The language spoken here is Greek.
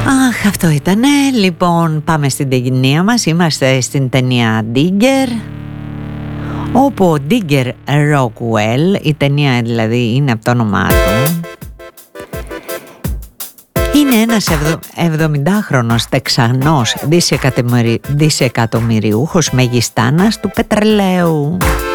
Αχ, αυτό ήτανε. Λοιπόν, πάμε στην ταινία μας. Είμαστε στην ταινία Digger, όπου ο Digger Rockwell, η ταινία δηλαδή είναι από το όνομά του, είναι ένας 70χρονος Τεξανός δισεκατομμυριούχος μεγιστάνας του πετρελαίου.